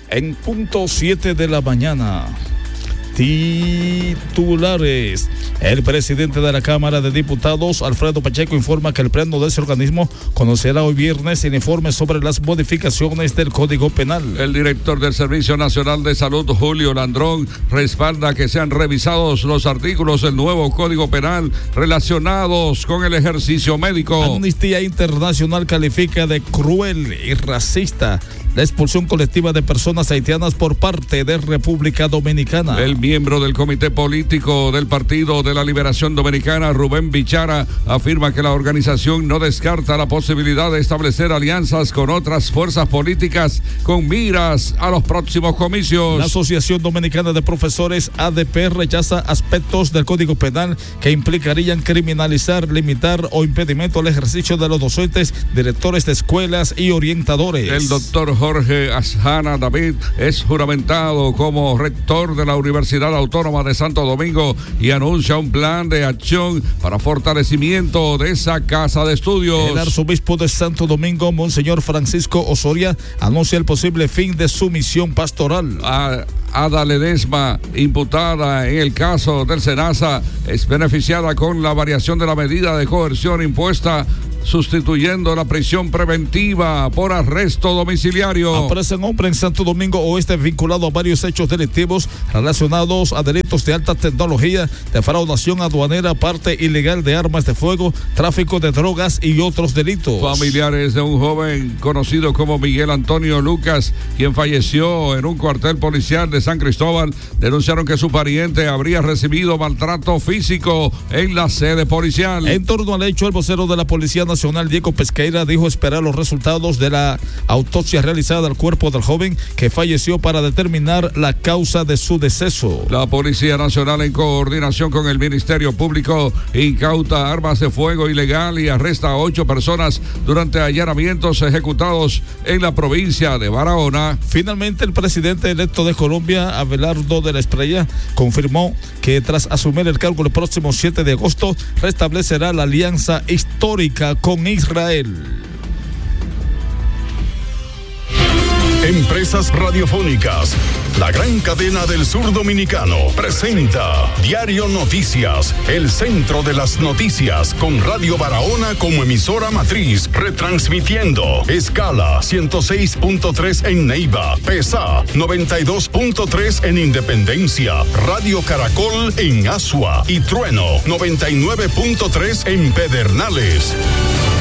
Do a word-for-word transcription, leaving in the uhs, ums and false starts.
En punto siete de la mañana. Titulares. El presidente de la Cámara de Diputados, Alfredo Pacheco, informa que el pleno de ese organismo conocerá hoy viernes el informe sobre las modificaciones del Código Penal. El director del Servicio Nacional de Salud, Julio Landrón, respalda que sean revisados los artículos del nuevo Código Penal relacionados con el ejercicio médico. Amnistía Internacional califica de cruel y racista la expulsión colectiva de personas haitianas por parte de República Dominicana. El miembro del Comité Político del Partido de la Liberación Dominicana, Rubén Bichara, afirma que la organización no descarta la posibilidad de establecer alianzas con otras fuerzas políticas con miras a los próximos comicios. La Asociación Dominicana de Profesores, A D P, rechaza aspectos del Código Penal que implicarían criminalizar, limitar o impedimento al ejercicio de los docentes, directores de escuelas y orientadores. El doctor Jorge Asjana David es juramentado como rector de la Universidad Autónoma de Santo Domingo y anuncia un plan de acción para fortalecimiento de esa casa de estudios. El arzobispo de Santo Domingo, Monseñor Francisco Osoria, anuncia el posible fin de su misión pastoral. A Ada Ledesma, imputada en el caso del SENASA, es beneficiada con la variación de la medida de coerción impuesta, sustituyendo la prisión preventiva por arresto domiciliario. Aparece un hombre en Santo Domingo Oeste vinculado a varios hechos delictivos relacionados a delitos de alta tecnología, defraudación aduanera, parte ilegal de armas de fuego, tráfico de drogas y otros delitos. Familiares de un joven conocido como Miguel Antonio Lucas, quien falleció en un cuartel policial de San Cristóbal, denunciaron que su pariente habría recibido maltrato físico en la sede policial. En torno al hecho, el vocero de la Policía Nacional, Diego Pesqueira, dijo esperar los resultados de la autopsia realizada al cuerpo del joven que falleció para determinar la causa de su deceso. La Policía Nacional, en coordinación con el Ministerio Público, incauta armas de fuego ilegal y arresta a ocho personas durante allanamientos ejecutados en la provincia de Barahona. Finalmente, el presidente electo de Colombia, Abelardo de la Espriella, confirmó que tras asumir el cargo el próximo siete de agosto, restablecerá la alianza histórica con Israel. Empresas Radiofónicas, la gran cadena del sur dominicano, presenta Diario Noticias, el centro de las noticias, con Radio Barahona como emisora matriz, retransmitiendo escala ciento seis punto tres en Neiva, Pesa noventa y dos punto tres en Independencia, Radio Caracol en Asua y Trueno noventa y nueve punto tres en Pedernales.